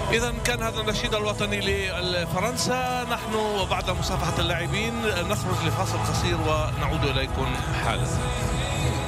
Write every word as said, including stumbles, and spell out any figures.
إذا كان هذا النشيد الوطني لفرنسا. نحن وبعد مصافحة اللاعبين نخرج لفاصل قصير ونعود إليكم حالا.